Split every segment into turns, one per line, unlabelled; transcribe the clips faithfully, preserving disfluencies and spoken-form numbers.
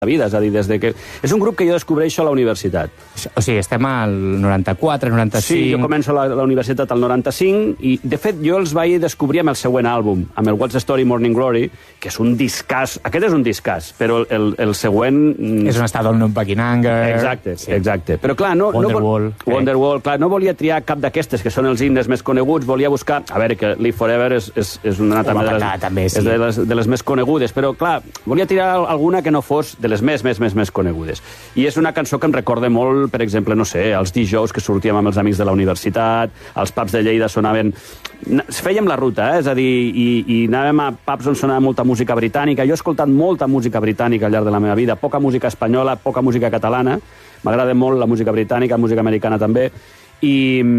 vida, és a dir, des de que... És un grup que jo descobreixo a la universitat.
O sigui, estem al noranta-quatre, noranta-cinc...
Sí, jo començo a la, la universitat al noranta-cinc i, de fet, jo els vaig descobrir amb el següent àlbum, amb el What's the Story, Morning Glory, que és un discàs... Aquest és un discàs, però el, el següent...
És un estat on Fucking Anger...
Exacte, sí. exacte. Però, clar, no...
Wonderwall.
No, Wonderwall, clar, no volia triar cap d'aquestes, que són els himnes més coneguts, volia buscar... A veure, que Live Forever és, és, és una també, de les,
també, sí.
és de, les, de les més conegudes, però, clar, volia tirar alguna que no fos de les més, més, més, més conegudes. I és una cançó que em recorda molt, per exemple, no sé, els dijous que sortíem amb els amics de la universitat, els pubs de Lleida sonaven... Fèiem la ruta, eh? És a dir, i, i anàvem a pubs on sonava molta música britànica. Jo he escoltat molta música britànica al llarg de la meva vida, poca música espanyola, poca música catalana. M'agrada molt la música britànica, la música americana també, i,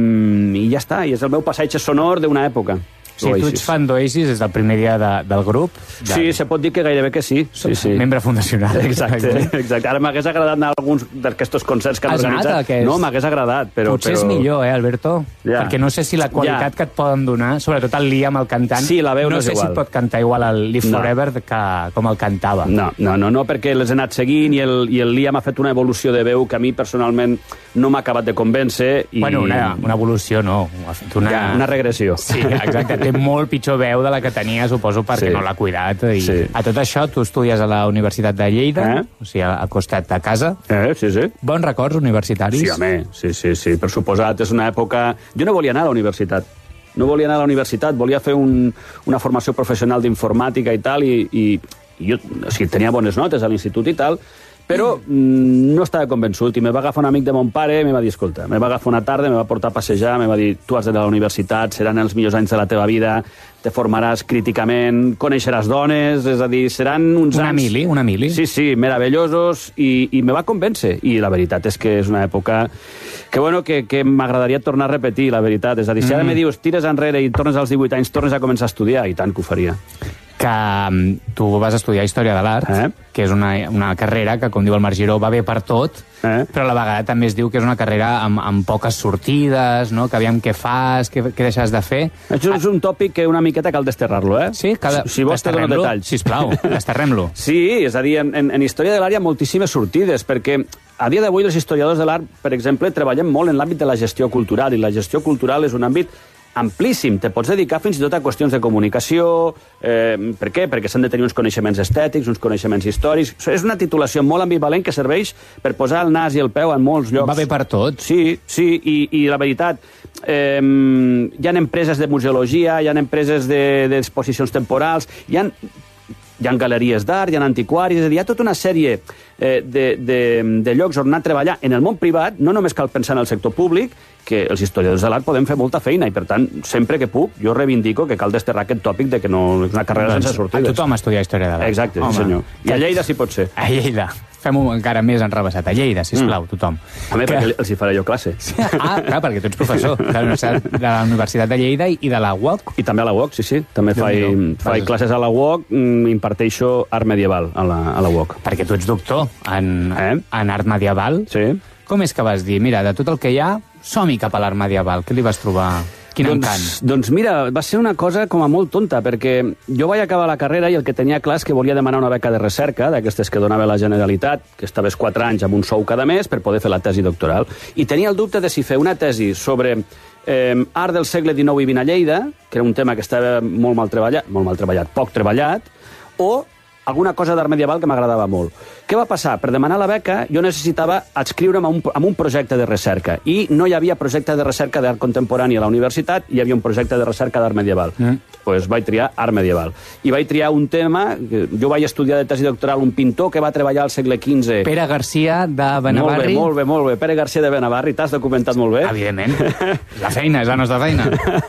i ja està, i és el meu passatge sonor d'una època.
Sí, tu ets fan d'Oasis des del primer dia de, del grup? De...
Sí, se pot dir que gairebé que sí. sí, sí.
Membre fundacional.
Exacte, exacte. Ara m'hagués agradat anar a alguns d'aquests concerts que han
Has
organitzat.
Anat, aquest...
No, m'hagués agradat, però...
Potser
però...
és millor, eh, Alberto?
Ja.
Perquè no sé si la qualitat ja. que et poden donar, sobretot el Liam, el cantant,
sí, la veu no,
no sé
igual.
si et pot cantar igual el Live
no.
Forever que, com el cantava.
No, no, no, no perquè les he anat seguint i el, i el Liam ha fet una evolució de veu que a mi personalment no m'ha acabat de convèncer. I...
Bueno, una, una evolució no. Ha fet una...
Ja, una regressió.
Sí, exacte. Té molt pitjor veu de la que tenia, suposo, perquè sí. no l'ha cuidat. I
sí.
A tot això, tu estudies a la Universitat de Lleida,
eh?
o sigui, al costat de casa.
Eh, sí, sí.
Bons records universitaris?
Sí, home, sí, sí, sí, per suposat. És una època... Jo no volia anar a la universitat. No volia anar a la universitat, volia fer un, una formació professional d'informàtica i tal, i, i, i jo o sigui, tenia bones notes a l'institut i tal, però mm, no estava convençut, i me va agafar un amic de mon pare i me va dir, escolta, me va agafar una tarda, me va portar a passejar, me va dir, tu has d'anar a la universitat, seran els millors anys de la teva vida, te formaràs críticament, coneixeràs dones, és a dir, seran uns
una
anys...
mili, una mili.
Sí, sí, meravellosos, i, i me va convèncer, i la veritat és que és una època que, bueno, que, que m'agradaria tornar a repetir, la veritat, és a dir, si ara
Mm.
me dius, tires enrere i tornes als divuit anys, tornes a començar a estudiar, i tant que ho faria.
Que um, tu vas estudiar Història de l'Art,
eh?
que és una, una carrera que, com diu el Marc Giró, va bé per tot, eh? però a la vegada també es diu que és una carrera amb, amb poques sortides, no? Que aviam què fas, què, què deixes de fer.
Això és un tòpic que una miqueta cal desterrar-lo, eh?
Sí? Cada...
Si, si vols te dono detalls.
Sisplau, desterrem-lo.
Sí, és a dir, en, en, en Història de l'Art hi ha moltíssimes sortides, perquè a dia d'avui els historiadors de l'art, per exemple, treballem molt en l'àmbit de la gestió cultural, i la gestió cultural és un àmbit amplíssim. Te pots dedicar fins i tot a qüestions de comunicació. Eh, per què? Perquè s'han de tenir uns coneixements estètics, uns coneixements històrics. És una titulació molt ambivalent que serveix per posar el nas i el peu en molts llocs.
Va bé per tot.
Sí, sí, i, i la veritat, eh, hi ha empreses de museologia, hi ha empreses d'exposicions de, temporals, hi ha, hi ha galeries d'art, hi ha antiquaris, és a dir, hi ha tota una sèrie eh, de, de, de llocs on anar a treballar en el món privat. No només cal pensar en el sector públic, que els historiadors de l'art podem fer molta feina, i per tant, sempre que puc, jo reivindico que cal desterrar aquest tòpic de que no és una carrera doncs, sense sortides.
Tothom estudia Història de l'Art.
Exacte, Home, sí senyor. I a Lleida sí pot ser.
A Lleida. Fem-ho encara més enrebaçat. A Lleida, sisplau, mm. tothom.
A mi, que... perquè els hi faré jo classe.
Ah, clar, perquè tu ets professor de la Universitat de, la Universitat de Lleida i de la U O C.
I també a la U O C, sí, sí. També faig, faig classes a la U O C, imparteixo art medieval a la, a la U O C.
Perquè tu ets doctor en,
eh?
en art medieval.
Sí.
Com és que vas dir, mira, de tot el que hi ha, som-hi cap a l'art medieval? Què li vas trobar? Quin
doncs,
encant?
Doncs mira, va ser una cosa com a molt tonta, perquè jo vaig acabar la carrera i el que tenia clar és que volia demanar una beca de recerca, d'aquestes que donava la Generalitat, que estaves quatre anys amb un sou cada mes per poder fer la tesi doctoral. I tenia el dubte de si fer una tesi sobre eh, art del segle dinou i vint a Lleida, que era un tema que estava molt mal treballat, molt mal treballat, poc treballat, o alguna cosa d'art medieval que m'agradava molt. Què va passar? Per demanar la beca jo necessitava adscriure'm a un, a un projecte de recerca, i no hi havia projecte de recerca d'art contemporani a la universitat, hi havia un projecte de recerca d'art medieval. Mm. Pues vaig triar art medieval. I vaig triar un tema, jo vaig estudiar de tesi doctoral un pintor que va treballar al segle quinze.
Pere Garcia de Benavarri.
Molt bé, molt bé, molt bé. Pere Garcia de Benavarri, t'has documentat molt bé.
Evidentment. La feina és la nostra feina.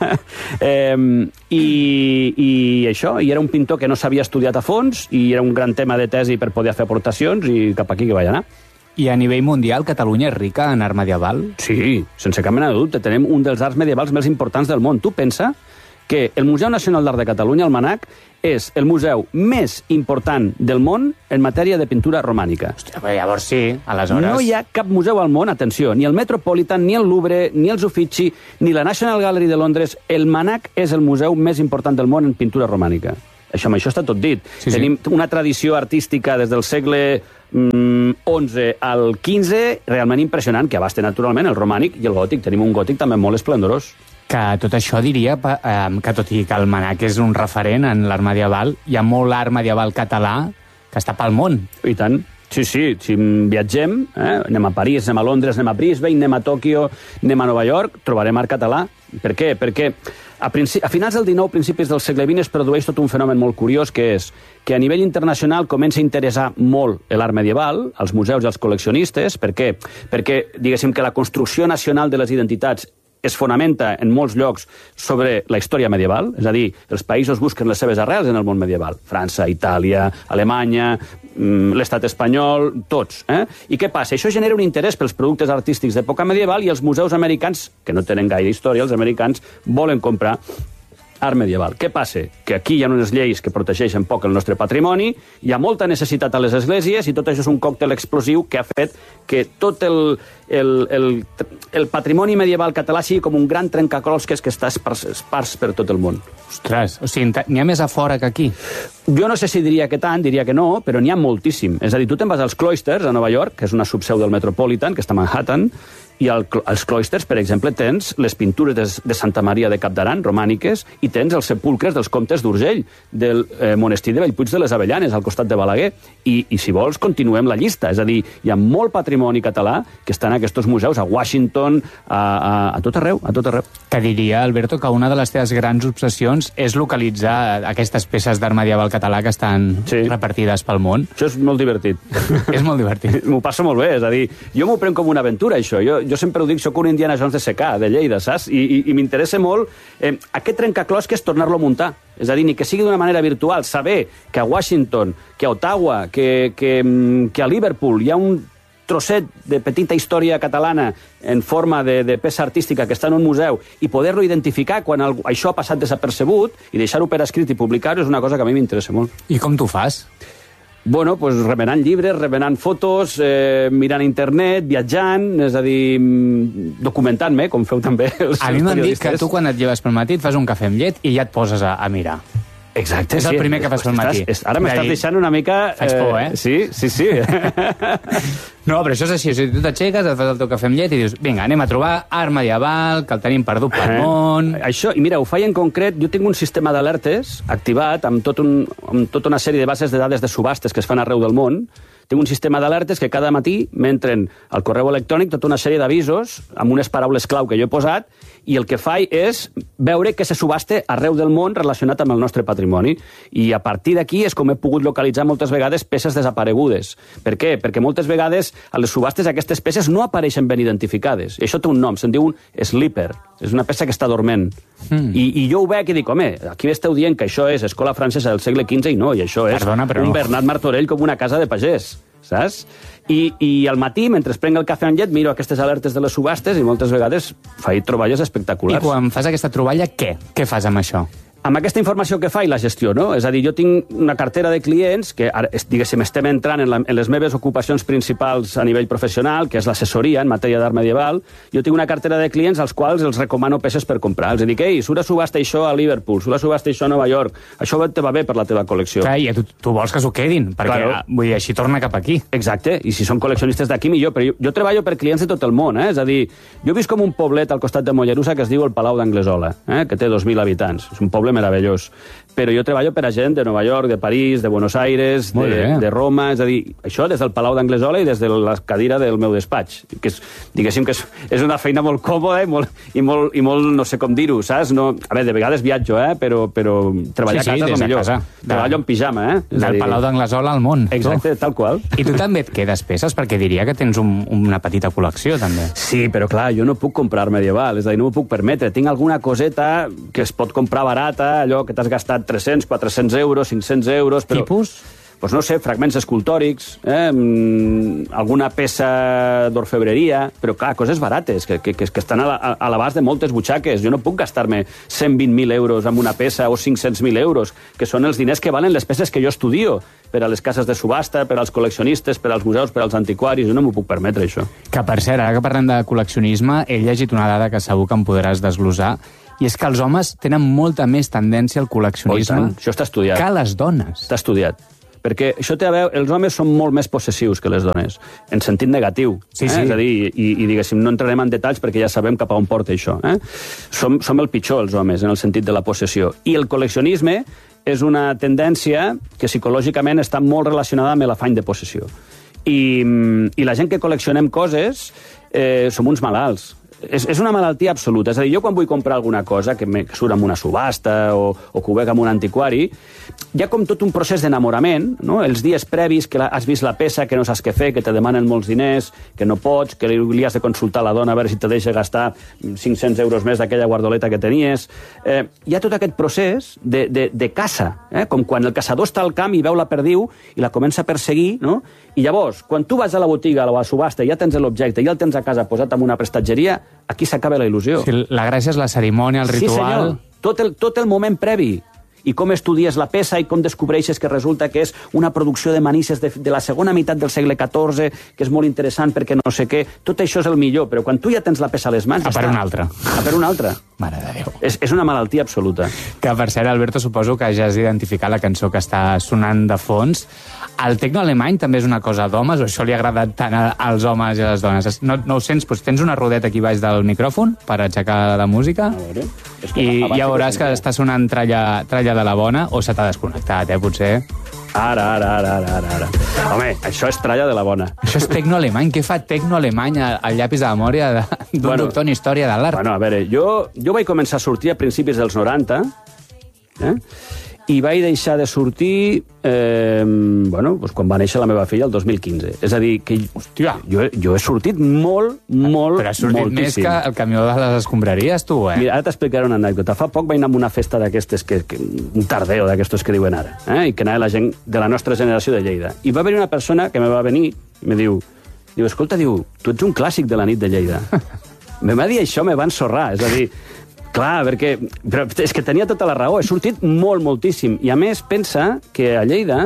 eh, i, I això, i era un pintor que no s'havia estudiat a fons, i era un gran tema de tesi per poder fer aportacions, i cap aquí que vaig anar.
I a nivell mundial, Catalunya és rica en art medieval?
Sí, sense cap mena de dubte. Tenim un dels arts medievals més importants del món. Tu pensa que el Museu Nacional d'Art de Catalunya, el MANAC, és el museu més important del món en matèria de pintura romànica.
Hòstia, però llavors sí, aleshores...
No hi ha cap museu al món, atenció, ni el Metropolitan, ni el Louvre, ni els Uffizi, ni la National Gallery de Londres. El MANAC és el museu més important del món en pintura romànica. Això, amb això està tot dit.
Sí, sí.
Tenim una tradició artística des del segle mm, onze al quinze realment impressionant, que abasta naturalment el romànic i el gòtic. Tenim un gòtic també molt esplendorós.
Que tot això diria eh, que tot i que el Manac és un referent en l'art medieval, hi ha molt art medieval català que està pel món.
I tant. Sí, sí, si viatgem, eh, anem a París, anem a Londres, anem a Brisbane, anem a Tòquio, anem a Nova York, trobarem art català. Per què? Perquè a, a finals del dinou, principis del segle vint, es produeix tot un fenomen molt curiós, que és que a nivell internacional comença a interessar molt l'art medieval, als museus i als col·leccionistes. Per què? Perquè, diguéssim, que la construcció nacional de les identitats es fonamenta en molts llocs sobre la història medieval, és a dir, els països busquen les seves arrels en el món medieval. França, Itàlia, Alemanya, l'estat espanyol, tots. Eh? I què passa? Això genera un interès pels productes artístics d'època medieval i els museus americans, que no tenen gaire història, els americans volen comprar art medieval. Què passa? Que aquí hi ha unes lleis que protegeixen poc el nostre patrimoni, hi ha molta necessitat a les esglésies i tot això és un còctel explosiu que ha fet que tot el, el, el, el patrimoni medieval català sigui com un gran trencaclosques que està espars, espars per tot el món.
Ostres, o sigui, n'hi ha més a fora que aquí?
Jo no sé si diria que tant, diria que no, però n'hi ha moltíssim. És a dir, tu te'n vas als Cloisters a Nova York, que és una subseu del Metropolitan, que està a Manhattan, i al, als Cloisters, per exemple, tens les pintures de, de Santa Maria de Capdaran, romàniques, i tens els sepulcres dels comtes d'Urgell, del eh, monestir de Bellpuig de les Avellanes, al costat de Balaguer. I, I, si vols, continuem la llista. És a dir, hi ha molt patrimoni català que està en aquests museus, a Washington, a, a, a tot arreu, a tot arreu.
Que diria, Alberto, que una de les teves grans obsessions és localitzar aquestes peces d'art medieval català que estan sí. repartides pel món.
Això és molt divertit.
És molt divertit.
M'ho passo molt bé, és a dir, jo m'ho prenc com una aventura, això. Jo, jo sempre ho dic, soc un Indiana Jones de secà, de Lleida, saps? I, i, i m'interessa molt eh, aquest trencaclosques tornar-lo a muntar. És a dir, ni que sigui d'una manera virtual, saber que a Washington, que a Ottawa, que, que, que a Liverpool hi ha un trosset de petita història catalana en forma de, de peça artística que està en un museu i poder-lo identificar quan el, això ha passat desapercebut i deixar-ho per escrit i publicar-ho és una cosa que a mi m'interessa molt.
I com t'ho fas?
Bueno, pues remenant llibres, remenant fotos, eh, mirant internet, viatjant, és a dir, documentant-me, com feu també els
A mi m'han dit que tu quan et lleves pel matí et fas un cafè amb llet i ja et poses a, a mirar.
Exacte,
és el
sí.
primer que fas pel matí.
Estàs, ara m'estàs deixant una mica...
Faig por, eh?
Sí, sí, sí.
No, però això és així. O sigui, tu t'aixeques, et fas el teu cafè amb llet i dius, vinga, anem a trobar art medieval, que el tenim perdut pel món...
Eh, això, i mira, ho faig en concret, jo tinc un sistema d'alertes activat amb, tot un, amb tota una sèrie de bases de dades de subhastes que es fan arreu del món. Tinc un sistema d'alertes que cada matí m'entren al correu electrònic tota una sèrie d'avisos amb unes paraules clau que jo he posat i el que faig és veure què se subaste arreu del món relacionat amb el nostre patrimoni. I a partir d'aquí és com he pogut localitzar moltes vegades peces desaparegudes. Per què? Perquè moltes vegades a les subhastes aquestes peces no apareixen ben identificades. I això té un nom, se'n diu un sleeper. És una peça que està dorment. Mm. I, I jo ho veig i dic, home, aquí esteu dient que això és escola francesa del segle quinze i no, i això és
Perdona, però
un
no.
Bernat Martorell com una casa de pagès. Saps? I, i al matí, mentre prenc el cafè amb llet, miro aquestes alertes de les subhastes i moltes vegades faig troballes espectaculars.
I quan fas aquesta troballa, què? Què fas amb això?
Amb aquesta informació que faig la gestiono. És a dir, jo tinc una cartera de clients que, ara, diguéssim, estem entrant en, la, en les meves ocupacions principals a nivell professional, que és l'assessoria en matèria d'art medieval. Jo tinc una cartera de clients als quals els recomano peces per comprar. Els dic, ei, surt a subhasta això a Liverpool, surt a subhasta això a Nova York. Això te va bé per la teva col·lecció.
Clar, i tu, tu vols que s'ho quedin, perquè claro. Vull dir, així torna cap aquí.
Exacte, i si són col·leccionistes d'aquí, millor. Però jo, jo treballo per clients de tot el món, eh? És a dir, jo visc com un poblet al costat de Mollerussa que es diu el Palau d'Anglesola, eh? Que té dos mil habitants. És un poble meravellós. Però jo treballo per a gent de Nova York, de París, de Buenos Aires, de, de Roma, és a dir, això des del Palau d'Anglesola i des de la cadira del meu despatx, que és, diguéssim que és, és una feina molt còmoda i molt, i molt, i molt no sé com dir-ho, saps? No, a veure, de vegades viatjo, eh? però, però treballar
sí, sí,
a casa és el millor. Casa. Treballo en pijama, eh? És
del dir... Palau d'Anglesola al món.
Exacte, tal qual.
I tu també et quedes peces, perquè diria que tens un, una petita col·lecció, també.
Sí, però clar, jo no puc comprar medieval, és a dir, no m'ho puc permetre. Tinc alguna coseta que es pot comprar barata, allò que t'has gastat tres-cents, quatre-cents euros, cinc-cents euros... Però,
tipus?
Doncs no sé, fragments escultòrics, eh? alguna peça d'orfebreria, però clar, coses barates, que, que, que estan a l'abast de moltes butxaques. Jo no puc gastar-me cent vint mil euros en una peça o cinc-cents mil euros, que són els diners que valen les peces que jo estudio per a les cases de subhasta, per als col·leccionistes, per als museus, per als antiquaris. Jo no m'ho puc permetre, això.
Que, per cert, ara que parlem de col·leccionisme, he llegit una dada que segur que em podràs desglosar, i és que els homes tenen molta més tendència al col·leccionisme
oh, això està estudiat.
que les dones.
Està estudiat. Perquè això té a veure, els homes són molt més possessius que les dones, en sentit negatiu.
Sí,
eh?
sí.
És a dir, i, i diguéssim, no entrarem en detalls perquè ja sabem cap a on porta això. Eh? Som, som el pitjor, els homes, en el sentit de la possessió. I el col·leccionisme és una tendència que psicològicament està molt relacionada amb l'afany de possessió. I, i la gent que col·leccionem coses eh, som uns malalts. És, és una malaltia absoluta. És a dir, jo quan vull comprar alguna cosa que, me, que surt amb una subhasta o, o que ho veig amb un antiquari, hi ha com tot un procés d'enamorament, no? Els dies previs que la, has vist la peça, que no saps què fer, que te demanen molts diners, que no pots, que li, li has de consultar a la dona a veure si te deixa gastar cinc-cents euros més d'aquella guardoleta que tenies. Eh, hi ha tot aquest procés de, de, de caça, eh? Com quan el caçador està al camp i veu la perdiu i la comença a perseguir, no? I llavors, quan tu vas a la botiga o a la subhasta i ja tens l'objecte, ja el tens a casa posat en una prestatgeria, aquí s'acaba la il·lusió.
Sí, la gràcia és la cerimònia, el ritual...
Sí, senyor. Tot el, tot el moment previ. I com estudies la peça i com descobreixes que resulta que és una producció de Manises de, de la segona meitat del segle catorze, que és molt interessant perquè no sé què. Tot això és el millor, però quan tu ja tens la peça a les mans...
A
ja
per
està.
una altra.
A per una altra.
Mare de Déu.
És, és una malaltia absoluta.
Que, per cert, Alberto, suposo que ja has identificat la cançó que està sonant de fons. El tecno alemany també és una cosa d'homes, o això li ha agradat tant als homes i a les dones? No, no ho sents? Doncs tens una rodeta aquí baix del micròfon per aixecar la música?
A veure...
I ja veuràs que està sonant tralla, tralla de la bona, o se t'ha desconnectat, eh, potser?
Ara, ara, ara, ara, ara, ara. Home, això és tralla de la bona.
Això és tecno alemany. Què fa tecno alemany al llapis de memòria d'un bueno, doctor en història de l'art?
Bueno, a veure, jo, jo vaig començar a sortir a principis dels noranta, eh? I vaig deixar de sortir eh, bueno, doncs quan va néixer la meva filla el dos mil quinze. És a dir, que
Hòstia.
jo, jo he sortit molt, molt,
Però has sortit
moltíssim.
més que el camió de les escombraries, tu, eh?
Mira, ara t'explicaré una anècdota. Fa poc vaig anar a una festa d'aquestes, que, que, un tardeo d'aquestos que diuen ara, eh? I que anava la gent de la nostra generació de Lleida. I va haver una persona que me va venir i me diu, diu, escolta, diu, tu ets un clàssic de la nit de Lleida. Me va dir això, me va ensorrar. És a dir, clar, perquè... Però és que tenia tota la raó. He sortit molt, moltíssim. I a més, pensa que a Lleida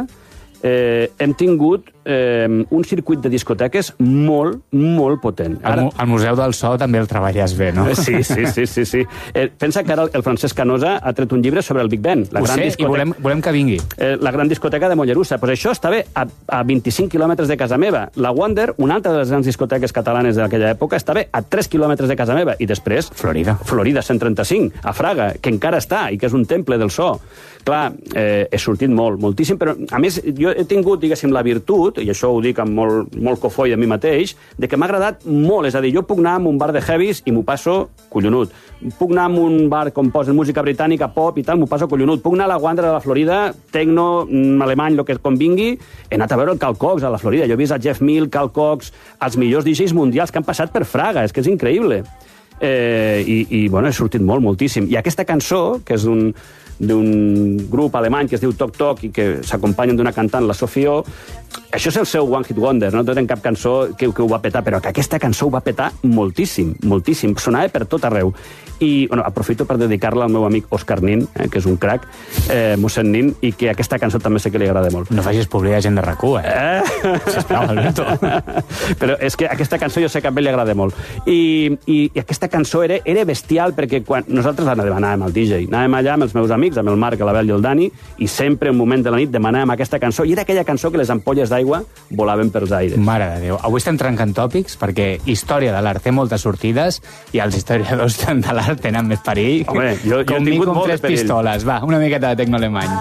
eh, hem tingut eh, un circuit de discoteques molt, molt potent.
Ara... El, el Museu del So també el treballes bé, no?
Sí, sí, sí. sí, sí. Eh, pensa que ara el Francesc Canosa ha tret un llibre sobre el Big Ben. La
Ho
gran
sé,
discoteca...
i volem, volem que vingui.
Eh, la gran discoteca de Mollerussa. Pues això estava a, a vint-i-cinc quilòmetres de casa meva. La Wonder, una altra de les grans discoteques catalanes d'aquella època, estava a tres quilòmetres de casa meva. I després...
Florida.
Florida, cent trenta-cinc, a Fraga, que encara està, i que és un temple del so. Clar, eh, he sortit molt, moltíssim, però, a més, jo he tingut, diguéssim, la virtut, i això ho dic amb molt, molt cofoi de mi mateix, de que m'ha agradat molt. És a dir, jo puc anar a un bar de heavies i m'ho passo collonut. Puc anar a un bar com posen música britànica, pop i tal, m'ho passo collonut. Puc anar a la Wander de la Florida, tecno, alemany, el que convingui. He anat a veure el Carl Cox a la Florida. Jo he vist a Jeff Mill, Carl Cox, els millors D Js mundials que han passat per Fraga. És que és increïble. Eh, i, i, bueno, he sortit molt, moltíssim. I aquesta cançó, que és d'un d'un grup alemany que es diu Toc Toc i que s'acompanyen d'una cantant, la Sofio, això és el seu One Hit Wonder, no tenen cap cançó que, que ho va petar, però que aquesta cançó ho va petar moltíssim, moltíssim, sonava per tot arreu. I bueno, aprofito per dedicar-la al meu amic Òscar Nin, eh, que és un crac, eh, mossèn Nin, i que aquesta cançó també sé que li agrada molt.
No facis publicar gent de R A C U, eh? eh? Sisplau, Alberto.
Però és que aquesta cançó jo sé que a ell li agrada molt. I, i, i aquesta cançó era, era bestial, perquè quan nosaltres anàvem al D J, anàvem allà amb els meus amics, amb el Marc, la Bel i el Dani, i sempre un moment de la nit demanàvem aquesta cançó, i era aquella cançó que les ampolles d'aigua volaven pels aires.
Mare de Déu. Avui estem trencant tòpics perquè història de l'art té moltes sortides i els historiadors de l'art tenen més perill.
Home, jo, jo he tingut molt de perill.
Com tres pistoles. Va, una miqueta de tecno alemany.